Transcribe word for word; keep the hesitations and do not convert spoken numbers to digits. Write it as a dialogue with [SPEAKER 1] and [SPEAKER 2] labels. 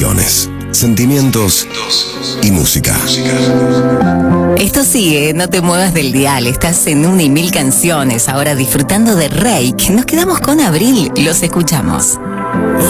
[SPEAKER 1] canciones, sentimientos y música.
[SPEAKER 2] Esto sigue, no te muevas del dial, estás en una y mil canciones, ahora disfrutando de Reik. Nos quedamos con Abril, los escuchamos.